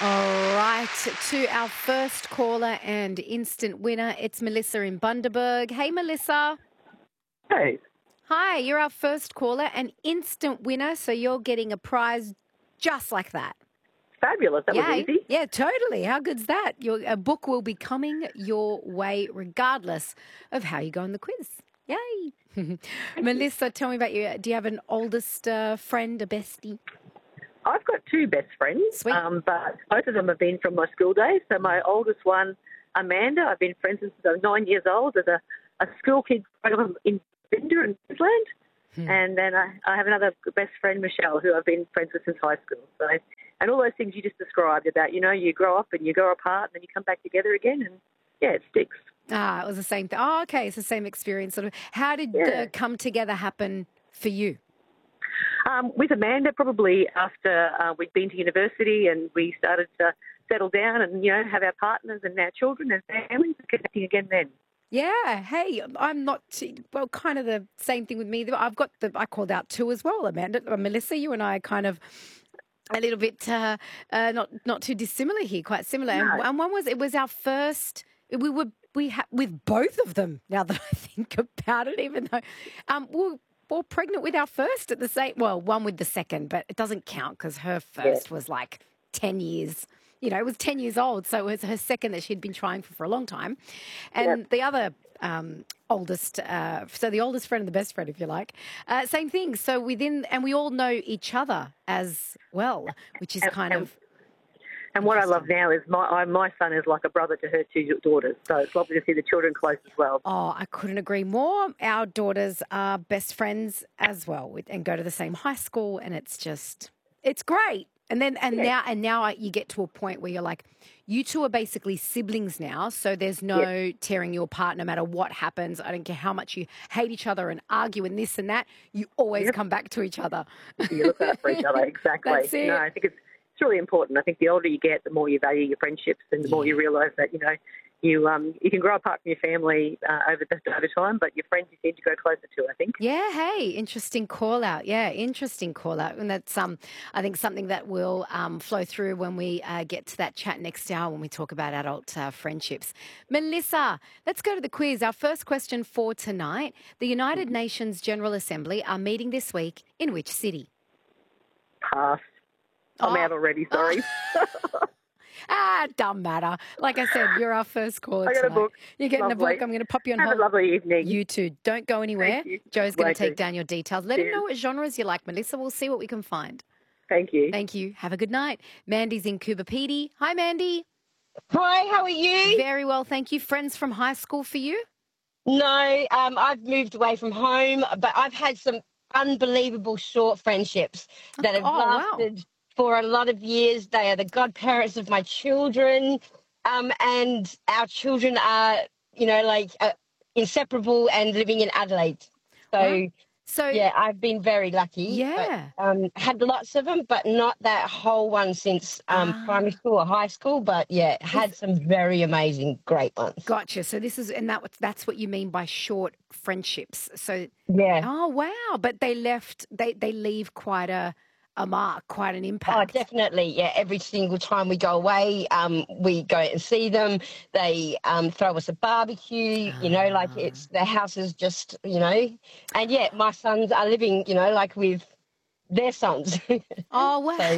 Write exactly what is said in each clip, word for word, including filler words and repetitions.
All right, to our first caller and instant winner, it's Melissa in Bundaberg. Hey, Melissa. Hey, Hi, you're our first caller and instant winner, so you're getting a prize just like that. fabulous. That was Yay. easy. Yeah, totally. How good's that? Your a book will be coming your way regardless of how you go on the quiz. Yay. Melissa, tell me about you. Do you have an oldest uh, friend, a bestie? I've got two best friends, Sweet. um, but both of them have been from my school days. So my oldest one, Amanda, I've been friends since I was nine years old as a, a school kid growing up in Binder in Queensland. Hmm. And then I, I have another best friend, Michelle, who I've been friends with since high school. So, and all those things you just described about, you know, you grow up and you go apart and then you come back together again, and yeah, it sticks. Ah, it was the same thing. Oh, okay. It's the same experience. Sort of. How did Yeah. the come together happen for you? Um, with Amanda, probably after uh, we'd been to university and we started to settle down and, you know, have our partners and our children and families, connecting again then. Yeah. Hey, I'm not, too- well, kind of the same thing with me. I've got the, I called out two as well, Amanda. uh, Melissa, you and I are kind of a little bit, uh, uh, not not too dissimilar here, quite similar. And, No. and one was, it was our first, we were, we had, with both of them, now that I think about it, even though, um, we were all pregnant with our first at the same, well, one with the second, but it doesn't count because her first was like ten years. You know, it was ten years old, so it was her second that she'd been trying for for a long time. And Yep. the other um, oldest, uh, so the oldest friend and the best friend, if you like, uh, same thing. So within, and we all know each other as well, which is And, kind and, of and what I love interesting. now is my I, my son is like a brother to her two daughters, so it's lovely to see the children close as well. Oh, I couldn't agree more. Our daughters are best friends as well with, and go to the same high school, and it's just, it's great. And then, and Yeah. now, and now you get to a point where you're like, you two are basically siblings now, so there's Yes. no tearing you apart no matter what happens. I don't care how much you hate each other and argue and this and that, you always Yep. come back to each other. You look out for each other, exactly. That's it. No, I think it's it's really important. I think the older you get, the more you value your friendships, and the more you Yeah. realise that you know you um you can grow apart from your family uh, over the over time, but your friends you seem to go closer to. I think. Yeah, hey, interesting call out. Yeah, interesting call out. And that's, um, I think, something that will um, flow through when we uh, get to that chat next hour when we talk about adult uh, friendships. Melissa, let's go to the quiz. Our first question for tonight. The United Nations General Assembly are meeting this week in which city? Pass. I'm Oh. out already. Sorry. Ah, doesn't matter. Like I said, you're our first caller I got a tonight. book. You're getting a Lovely. book. I'm going to pop you on Have hold. a lovely evening. You too. Don't go anywhere. Thank you. Joe's going Won't to take do. down your details. Let him Cheers. know what genres you like, Melissa. We'll see what we can find. Thank you. Thank you. Have a good night. Mandy's in Coober Pedy. Hi, Mandy. Hi, how are you? Very well, thank you. Friends from high school for you? No, um, I've moved away from home, but I've had some unbelievable short friendships that have Oh, wow. lasted for a lot of years. They are the godparents of my children, um, and our children are, you know, like uh, inseparable and living in Adelaide. So, Wow. So, yeah, I've been very lucky. Yeah. But, um, had lots of them, but not that whole one since um, Ah. primary school or high school. But yeah, had some very amazing, great ones. gotcha. So this is, and that that's what you mean by short friendships. So, Yeah. oh, wow. But they left, they, they leave quite a, a mark, quite an Oh, impact. definitely. Yeah. Every single time we go away, um, we go and see them. They um, throw us a barbecue, you know, like Ah. it's the house is just, you know, and yeah, my sons are living, you know, like with their sons. Oh, wow. So,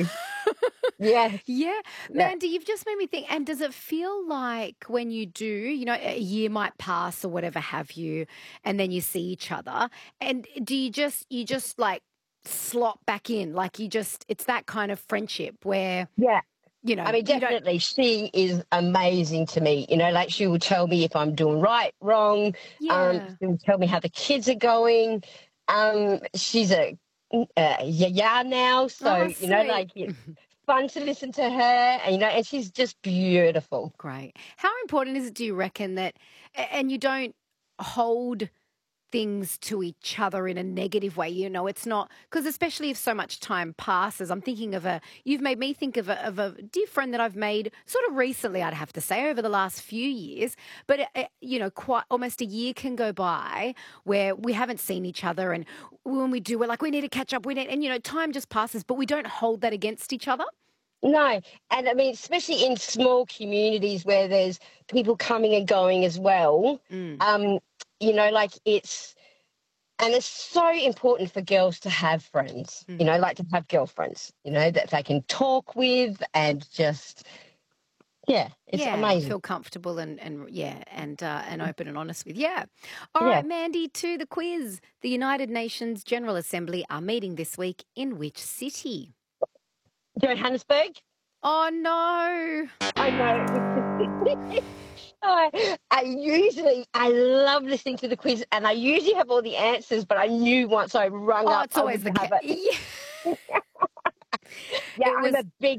yeah. Yeah. Yeah. Mandy, you've just made me think. And does it feel like when you do, you know, a year might pass or whatever have you, and then you see each other, and do you just, you just like slot back in? Like you just, it's that kind of friendship where, Yeah. you know, I mean, you don't, definitely, she is amazing to me. You know, like she will tell me if I'm doing right, wrong. yeah. Um, she will tell me how the kids are going. Um, she's a uh, yaya now, so Oh, you know, sweet. like it's fun to listen to her, and you know, and she's just beautiful. Great. How important is it, do you reckon, that, a- and you don't hold things to each other in a negative way, you know, it's not, because especially if so much time passes, I'm thinking of a, you've made me think of a, of a dear friend that I've made sort of recently, I'd have to say, over the last few years, but, uh, you know, quite almost a year can go by where we haven't seen each other, and when we do, we're like, we need to catch up, we need, and, you know, time just passes, but we don't hold that against each other. No, and I mean, especially in small communities where there's people coming and going as well. Mm. Um, you know, like it's and it's so important for girls to have friends. Mm. You know, like to have girlfriends. You know that they can talk with and just yeah, it's Yeah, and amazing. feel comfortable and and yeah, and uh, and open and honest with. Yeah. All Yeah, right, Mandy, to the quiz. The United Nations General Assembly are meeting this week in which city? Johannesburg. Oh no. I know. I, I usually I love listening to the quiz, and I usually have all the answers. But I knew once I rung Oh, up, it's I always the wouldn't case. have it. Yeah. Yeah, It I'm a was big